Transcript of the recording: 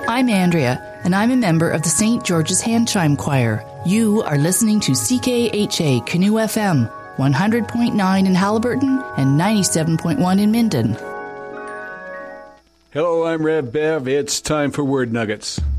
I'm Andrea, and I'm a member of the St. George's Hand Chime Choir. You are listening to CKHA Canoe FM, 100.9 in Haliburton and 97.1 in Minden. Hello, I'm Rev Bev. It's time for Word Nuggets.